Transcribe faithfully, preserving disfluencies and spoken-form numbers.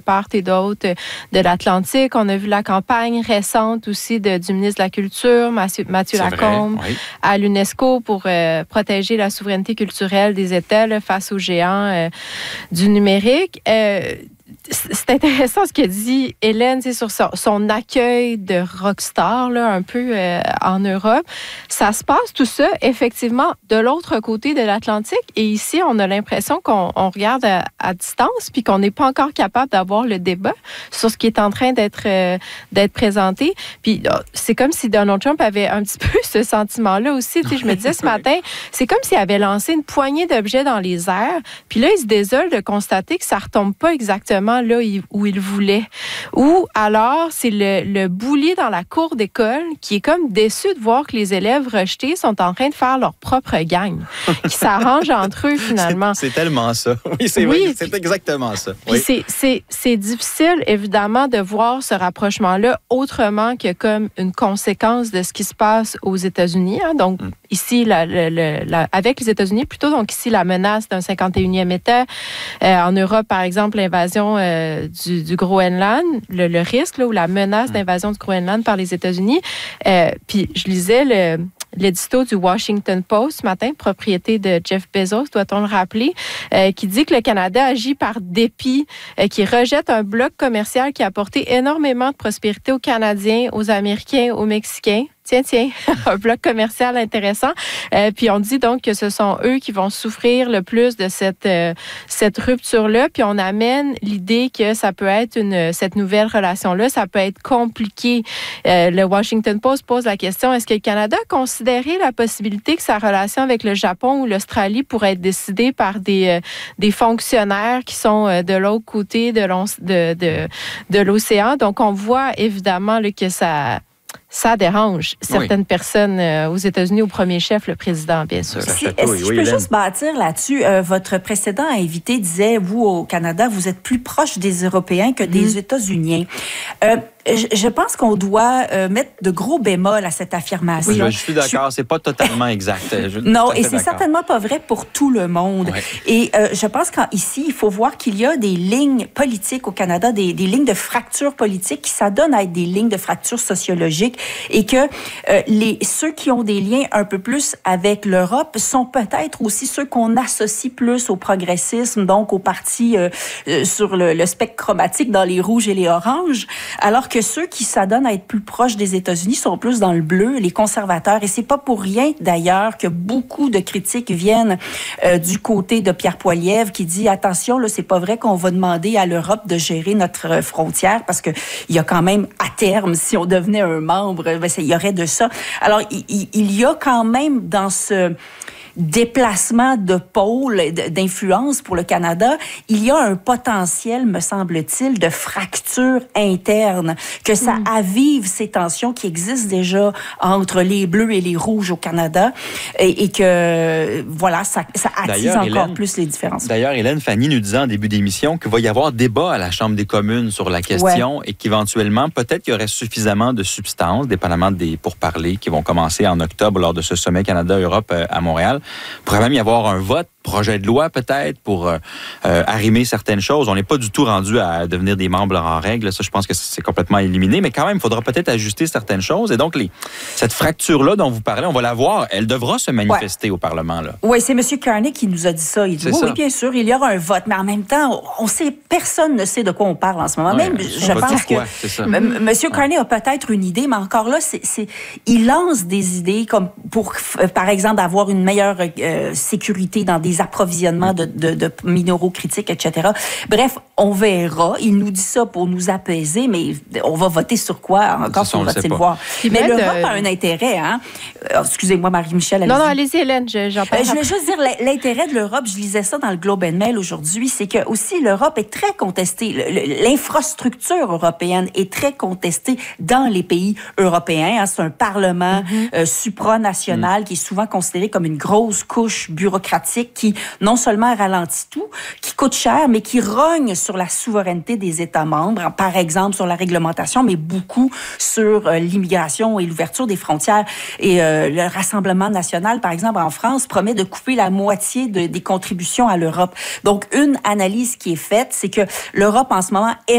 part et d'autre de l'Atlantique. On a vu la campagne récente aussi de, du ministre de la Culture, Mathieu, Mathieu Lacombe, vrai, oui. à l'UNESCO pour euh, protéger la souveraineté culturelle des États là, face aux géants euh, du numérique. Euh, C'est intéressant ce qu'a dit Hélène sur son, son accueil de rockstar là, un peu euh, en Europe. Ça se passe tout ça effectivement de l'autre côté de l'Atlantique et ici on a l'impression qu'on on regarde à, à distance puis qu'on n'est pas encore capable d'avoir le débat sur ce qui est en train d'être euh, d'être présenté. Puis c'est comme si Donald Trump avait un petit peu ce sentiment-là aussi. Tu sais, je me disais ce matin, c'est comme s'il avait lancé une poignée d'objets dans les airs. Puis là, il se désole de constater que ça retombe pas exactement là où il voulait. Ou alors, c'est le, le boulier dans la cour d'école qui est comme déçu de voir que les élèves rejetés sont en train de faire leur propre gang, qui s'arrangent entre eux finalement. C'est, c'est tellement ça. Oui, c'est, oui, vrai, c'est exactement ça. Oui. Puis c'est, c'est, c'est difficile, évidemment, de voir ce rapprochement-là autrement que comme une conséquence de ce qui se passe aux États-Unis. Hein. Donc, mm. ici, la, la, la, avec les États-Unis, plutôt, donc ici, la menace d'un cinquante et unième État. Euh, en Europe, par exemple, l'invasion euh, du, du Groenland, le, le risque là, ou la menace d'invasion du Groenland par les États-Unis. Euh, puis je lisais le, l'édito du Washington Post ce matin, propriété de Jeff Bezos, doit-on le rappeler, euh, qui dit que le Canada agit par dépit, euh, qui rejette un bloc commercial qui a apporté énormément de prospérité aux Canadiens, aux Américains, aux Mexicains. Tiens, tiens, un bloc commercial intéressant. Euh, puis on dit donc que ce sont eux qui vont souffrir le plus de cette, euh, cette rupture-là. Puis on amène l'idée que ça peut être une, cette nouvelle relation-là, ça peut être compliqué. Euh, le Washington Post pose la question, est-ce que le Canada a considéré la possibilité que sa relation avec le Japon ou l'Australie pourrait être décidée par des, euh, des fonctionnaires qui sont euh, de l'autre côté de, de, de, de l'océan? Donc on voit évidemment là, que ça... Ça dérange certaines oui. personnes euh, aux États-Unis, au premier chef, le président, bien sûr. Si, si oui, je oui, peux Hélène. juste bâtir là-dessus, euh, votre précédent invité disait, vous, au Canada, vous êtes plus proche des Européens que des mmh. États-Unis. Euh, je, je pense qu'on doit euh, mettre de gros bémols à cette affirmation. Oui, je suis d'accord, je... c'est pas totalement exact. Je, non, et c'est d'accord. certainement pas vrai pour tout le monde. Ouais. Et euh, je pense qu'ici, il faut voir qu'il y a des lignes politiques au Canada, des, des lignes de fracture politique qui s'adonnent à être des lignes de fracture sociologique. Et que euh, les, ceux qui ont des liens un peu plus avec l'Europe sont peut-être aussi ceux qu'on associe plus au progressisme, donc aux partis euh, euh, sur le, le spectre chromatique dans les rouges et les oranges, alors que ceux qui s'adonnent à être plus proches des États-Unis sont plus dans le bleu, les conservateurs. Et c'est pas pour rien, d'ailleurs, que beaucoup de critiques viennent euh, du côté de Pierre Poilievre qui dit, attention, là, c'est pas vrai qu'on va demander à l'Europe de gérer notre frontière parce que il y a quand même, à terme, si on devenait un membre, ben, il y aurait de ça. Alors, il, il y a quand même dans ce déplacement de pôle d'influence pour le Canada, il y a un potentiel, me semble-t-il, de fracture interne, que ça mmh. avive ces tensions qui existent déjà entre les bleus et les rouges au Canada et, et que, voilà, ça, ça attise d'ailleurs, encore Hélène, plus les différences. D'ailleurs, Hélène Fanny nous disait en début d'émission qu'il va y avoir débat à la Chambre des communes sur la question ouais. et qu'éventuellement, peut-être qu'il y aurait suffisamment de substance, dépendamment des pourparlers qui vont commencer en octobre lors de ce sommet Canada-Europe à Montréal. Il pourrait même y avoir un vote, projet de loi peut-être, pour euh, euh, arrimer certaines choses. On n'est pas du tout rendu à devenir des membres en règle. Ça, je pense que c'est complètement éliminé. Mais quand même, il faudra peut-être ajuster certaines choses. Et donc, les, cette fracture-là dont vous parlez, on va la voir. Elle devra se manifester ouais. au Parlement. Là. Oui, c'est M. Carney qui nous a dit ça. Il dit, oui, oui, bien sûr, il y aura un vote. Mais en même temps, on sait, personne ne sait de quoi on parle en ce moment. Ouais, même, je pense que M. Carney a peut-être une idée, mais encore là, c'est, c'est, il lance des idées comme pour, euh, par exemple, avoir une meilleure euh, sécurité dans des approvisionnements de, de, de minéraux critiques, et cetera. Bref, on verra. Il nous dit ça pour nous apaiser, mais on va voter sur quoi? Encore, ça, on va le voir. Puis mais l'Europe euh... a un intérêt, hein? Oh, excusez-moi, Marie-Michel. Non, non, allez-y, Hélène, je, j'en parle. Euh, je voulais juste dire, l'intérêt de l'Europe, je lisais ça dans le Globe and Mail aujourd'hui, c'est que aussi l'Europe est très contestée. L'infrastructure européenne est très contestée dans les pays européens. Hein. C'est un parlement mm-hmm. euh, supranational mm. qui est souvent considéré comme une grosse couche bureaucratique qui non seulement ralentit tout, qui coûte cher, mais qui rogne sur la souveraineté des États membres, par exemple sur la réglementation, mais beaucoup sur euh, l'immigration et l'ouverture des frontières. Et euh, le Rassemblement national, par exemple, en France, promet de couper la moitié de, des contributions à l'Europe. Donc, une analyse qui est faite, c'est que l'Europe, en ce moment, est